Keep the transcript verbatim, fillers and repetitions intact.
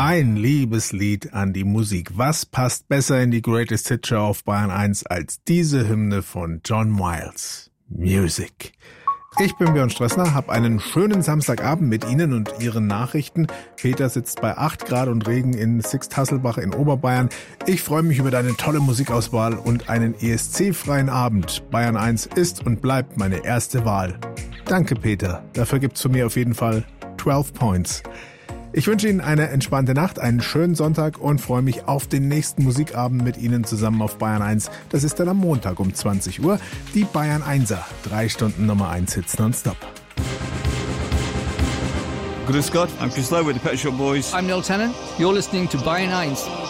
Ein Liebeslied an die Musik. Was passt besser in die Greatest Hit Show auf Bayern eins als diese Hymne von John Miles? Music. Ich bin Björn Stressner, habe einen schönen Samstagabend mit Ihnen und Ihren Nachrichten. Peter sitzt bei acht Grad und Regen in Sixt-Hasselbach in Oberbayern. Ich freue mich über deine tolle Musikauswahl und einen E S C-freien Abend. Bayern eins ist und bleibt meine erste Wahl. Danke, Peter. Dafür gibt's von mir auf jeden Fall zwölf Points. Ich wünsche Ihnen eine entspannte Nacht, einen schönen Sonntag und freue mich auf den nächsten Musikabend mit Ihnen zusammen auf Bayern eins. Das ist dann am Montag um zwanzig Uhr. Die Bayern Einser. Drei Stunden Nummer eins Hits nonstop. Grüß Gott, I'm Chris Lowe with the Pet Shop Boys. I'm Neil Tennant. You're listening to Bayern eins.